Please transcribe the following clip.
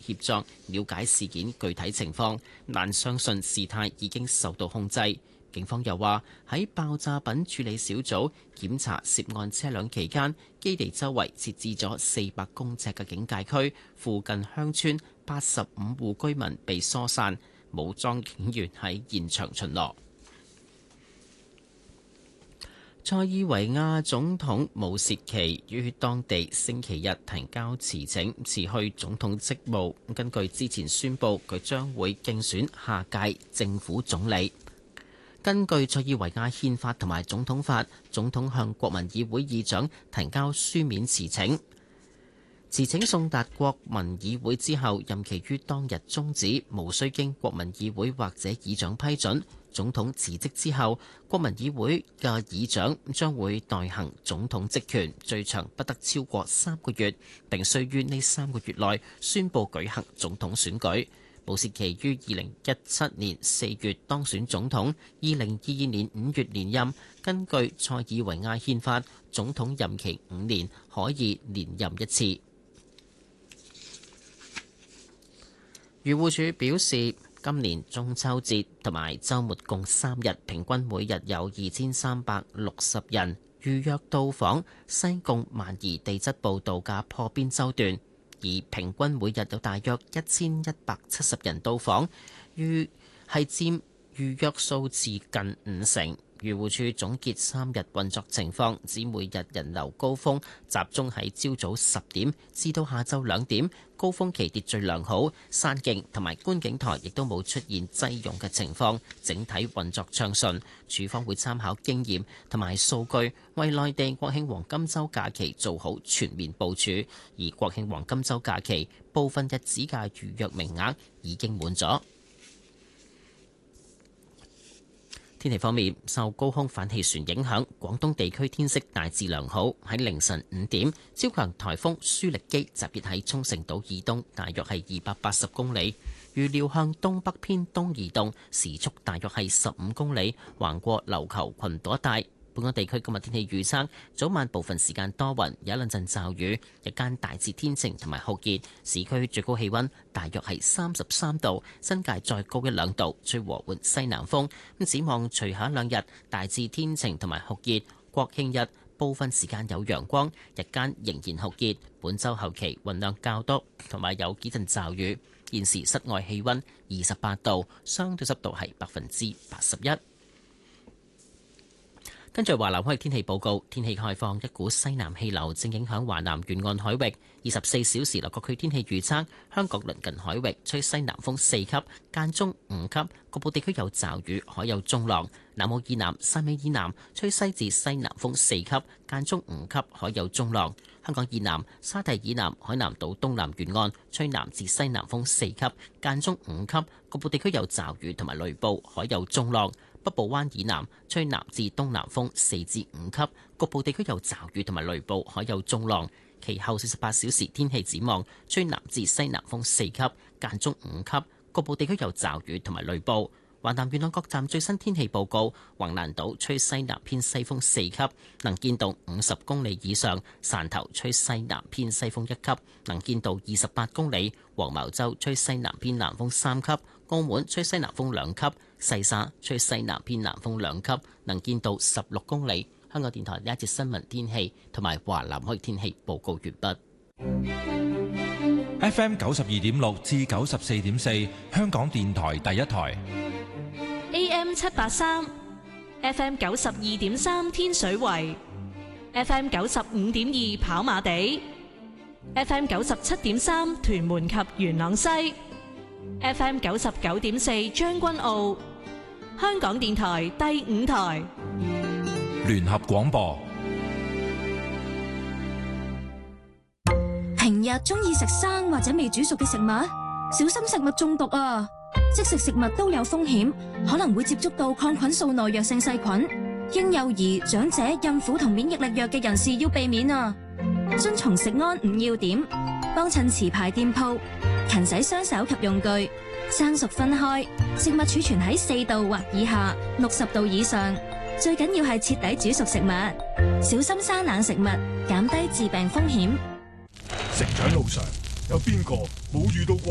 協助了解事件具體情況，但相信事態已經受到控制。警方又話喺爆炸品處理小組檢查涉案車輛期間，基地周圍設置咗400公尺嘅警戒區，附近鄉村85戶居民被疏散，武裝警員喺現場巡邏。塞爾維亞總統武切奇於當地星期日提交辭請，辭去總統職務。根據之前宣佈，佢將會競選下屆政府總理。根據塞爾維亞憲法同埋總統法，總統向國民議會議長提交書面辭請。辭請送達國民議會之後，任期於當日終止，無需經國民議會或者議長批准。總統辭職之後，國民議會嘅議長將會代行總統職權，最長不得超過3個月，並須於呢3個月內宣佈舉行總統選舉。武切奇於2017年4月當選總統，2022年5月連任。根據塞爾維亞憲法，總統任期5年，可以連任一次。漁護署表示，今年中秋節同埋週末共3日，平均每日有2360人預約到訪西貢萬宜地質步道嘅破邊洲段，而平均每日有大約1170人到訪，係佔預約數字近50%。漁護署總結3日運作情況，指每日人流高峰集中喺朝早10點至到下晝2點，高峰期秩序良好，山徑同埋觀景台亦都冇出現擠擁嘅情況，整體運作暢順。署方會參考經驗同埋數據，為內地國慶黃金週假期做好全面部署。而國慶黃金週假期部分日子嘅預約名額已經滿咗。天氣方面，受高空反氣旋影響，廣東地區天色大致良好。喺凌晨5點，超強颱風舒力基集結喺沖繩島以東，大約係280公里，預料向東北偏東移動，時速大約係15公里，橫過琉球群島一帶。本港地區今日天氣預測，早晚部分時間多雲，有一兩陣驟雨，日間大致天晴同埋酷熱，市區最高氣溫大約係33度，新界再高1-2度，吹和緩西南風。咁展望隨後2日大致天晴同埋酷熱，國慶日部分時間有陽光，日間仍然酷熱。本週後期雲量較多，同埋有幾陣驟雨。現時室外氣溫28度，相對濕度係81%。跟住華南海域天氣報告，天氣概況，一股西南氣流正影響華南沿岸海域。24小時內各區天氣預測：香港鄰近海域吹西南風4級，間中5級，局部地區有驟雨，海有中浪。南澳以南、汕尾以南吹西至西南風4級，間中5級，海有中浪。香港以南、沙堤以南、海南島東南沿岸吹南至西南風4級，間中5級，局部地區有驟雨同埋雷暴，海有中浪。北部灣以南吹南至東南風4至5級，局部地區有驟雨同埋雷暴，海有中浪。其後48小時天氣展望，吹南至西南風4級，間中5級，局部地區有驟雨同埋雷暴。華南沿岸各站最新天氣報告：橫瀾島吹西南偏西風4級，能見度50公里以上；汕頭吹西南偏西風1級，能見度28公里；黃茅洲吹西南偏南風3級；澳門吹西南風2級；西沙吹西南偏南風2級，能見度16公里。香港電台呢一節新聞天氣同埋華南海天氣報告完畢。 FM 92.6至94.4，香港電台第一台。 AM 783 FM 92.3天水圍 FM 95.2跑馬地 FM 97.3屯門及元朗西 FM 99.4將軍澳。香港電台第5台聯合廣播。 平日中意食生或者未煮熟嘅食物，小心食物中毒啊！即食食物都有風險，可能會接觸到抗菌素耐藥性細菌。嬰幼兒、長者、孕婦同免疫力弱嘅人士要避免啊！遵從食安5要點，幫襯持牌店鋪，勤洗雙手及用具，生熟分開，食物儲存喺4度或以下，60度以上。最緊要係徹底煮熟食物，小心生冷食物，減低致病風險。 成長路上有邊個冇遇到過